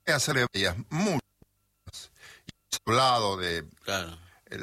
hacerle muchas. Hablado de Claro.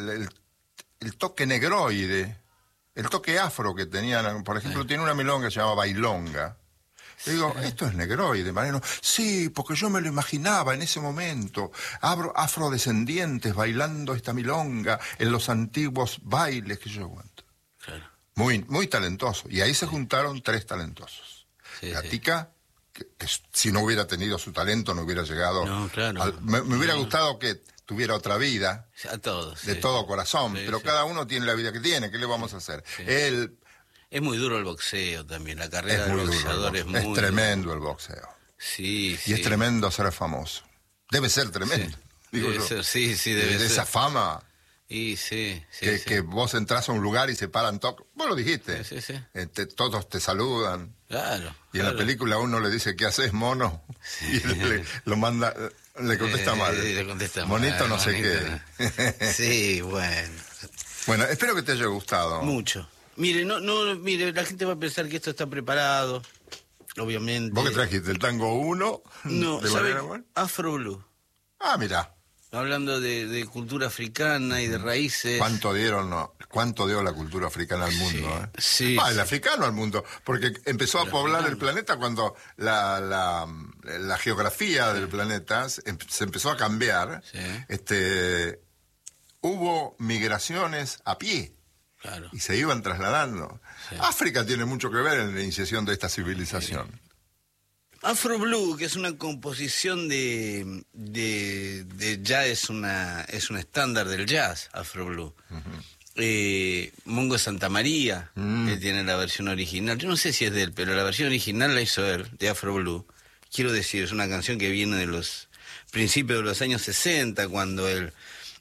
el toque negroide, el toque afro que tenían, por ejemplo, tiene una milonga que se llama Bailonga. Le digo, esto es negroide, Mariano. Sí, porque yo me lo imaginaba en ese momento, afrodescendientes bailando esta milonga en los antiguos bailes que yo aguanto. Claro. Muy, muy talentoso. Y ahí se juntaron tres talentosos. Sí, Gatica, que si no hubiera tenido su talento no hubiera llegado. No, claro. Me hubiera gustado que tuviera otra vida. A todos. De todo corazón, pero cada uno tiene la vida que tiene, ¿qué le vamos a hacer? Sí. Él... Es muy duro el boxeo también, la carrera Es del muy boxeador duro, es muy... es tremendo el boxeo. Sí, Y sí. es tremendo ser famoso. Debe ser tremendo. Sí. Digo Debe yo. ser, sí, debe ser. Esa fama Y sí, que vos entras a un lugar y se paran todos. Vos lo dijiste. Sí. Todos te saludan. Claro. Y en la película uno le dice, ¿qué haces, mono? Y él lo manda, le contesta mal. Le contesta Monito mal, no sé monito, qué. Sí, bueno. Bueno, espero que te haya gustado. Mucho. Mire, mire, la gente va a pensar que esto está preparado, obviamente. ¿Vos qué trajiste? ¿El tango 1? No, ¿De ¿sabe? Valera Bueno? Afro Blue. Ah, mirá. Hablando de cultura africana y de raíces. ¿Cuánto dio la cultura africana al mundo? Sí, el africano al mundo, porque empezó a poblar el planeta cuando la geografía del planeta se empezó a cambiar. Sí. Hubo migraciones a pie. Claro. Y se iban trasladando. Sí. África tiene mucho que ver en la iniciación de esta civilización. Sí. Afro Blue, que es una composición de ya es un estándar del jazz, Afro Blue. Mongo Santamaría, que tiene la versión original. Yo no sé si es de él, pero la versión original la hizo él, de Afro Blue. Quiero decir, es una canción que viene de los principios de los años 60, cuando el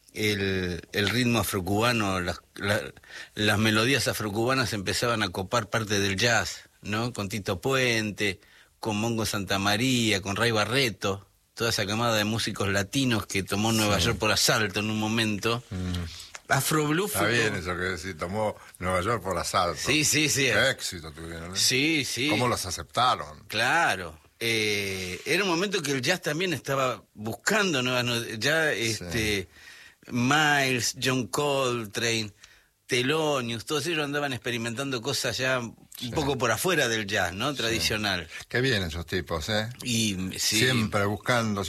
ritmo afrocubano, las melodías afrocubanas empezaban a copar parte del jazz, ¿no? Con Tito Puente, con Mongo Santamaría, con Ray Barreto, toda esa camada de músicos latinos que tomó Nueva York por asalto en un momento. Afro Blue Está bien eso que decís, tomó Nueva York por asalto. Sí. Qué éxito tuvieron, ¿eh? Sí. ¿Cómo los aceptaron? Claro. Era un momento que el jazz también estaba buscando nuevas... Miles, John Coltrane, Thelonious, todos ellos andaban experimentando cosas ya un poco por afuera del jazz, ¿no? Tradicional. Qué bien esos tipos, ¿eh? Y siempre buscando.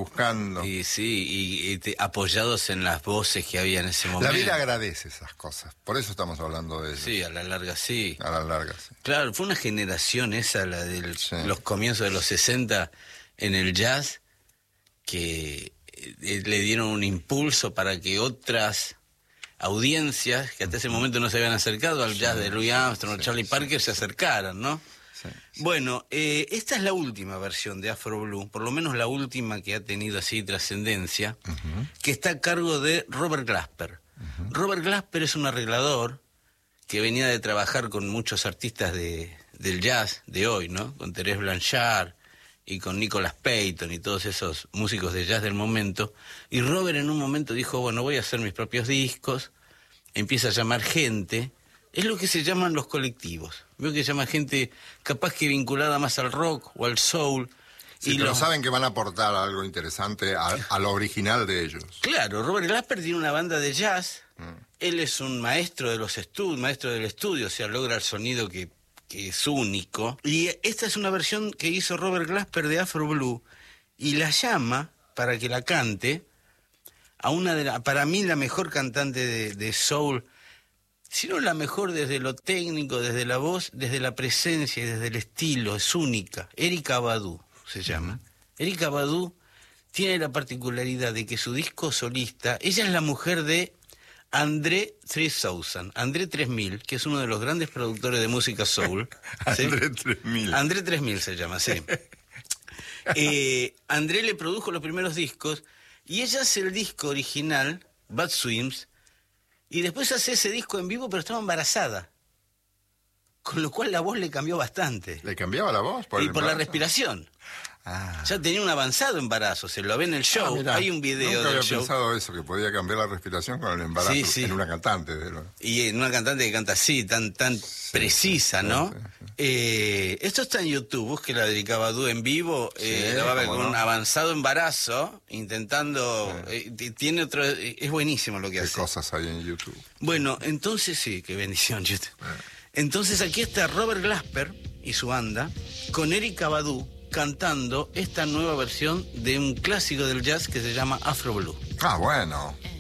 Y apoyados en las voces que había en ese momento. La vida agradece esas cosas, por eso estamos hablando de ellos. Sí, a la larga sí. A la larga sí. Claro, fue una generación esa, la de los comienzos de los 60 en el jazz, que le dieron un impulso para que otras audiencias que hasta ese momento no se habían acercado al jazz de Louis Armstrong o Charlie Parker se acercaran, ¿no? Sí. Bueno, esta es la última versión de Afro Blue, por lo menos la última que ha tenido así trascendencia, que está a cargo de Robert Glasper. Robert Glasper es un arreglador que venía de trabajar con muchos artistas del jazz de hoy, ¿no? Con Thérèse Blanchard y con Nicholas Payton y todos esos músicos de jazz del momento. Y Robert en un momento dijo, bueno, voy a hacer mis propios discos. Empieza a llamar gente. Es lo que se llaman los colectivos. Veo que llama gente capaz que vinculada más al rock o al soul. Sí, pero saben que van a aportar algo interesante a lo original de ellos. Claro, Robert Glasper tiene una banda de jazz. Él es un maestro de los maestro del estudio, o sea, logra el sonido que es único. Y esta es una versión que hizo Robert Glasper de Afro Blue y la llama para que la cante a para mí la mejor cantante de soul, si no la mejor desde lo técnico, desde la voz, desde la presencia y desde el estilo, es única. Erykah Badu se llama. Erykah Badu tiene la particularidad de que su disco solista, ella es la mujer de André 3000, André 3000, que es uno de los grandes productores de música soul. ¿Sí? André 3000. André 3000 se llama, sí. André le produjo los primeros discos y ella hace el disco original, Bad Swims, y después hace ese disco en vivo, pero estaba embarazada. Con lo cual la voz le cambió bastante. ¿Le cambiaba la voz? Por la respiración. Ya tenía un avanzado embarazo, se lo ve en el show. Hay un video Nunca del había show. pensado eso, que podía cambiar la respiración con el embarazo en una cantante. Y en una cantante que canta así, tan precisa, ¿no? Esto está en YouTube, busque la de Cavadú en vivo, la va a ver con un avanzado embarazo, intentando, tiene otro, es buenísimo lo que hace. ¿Qué cosas hay en YouTube? Bueno, entonces sí, qué bendición YouTube. Entonces aquí está Robert Glasper y su banda, con Erykah Badu, cantando esta nueva versión de un clásico del jazz que se llama Afro Blue. Ah, bueno.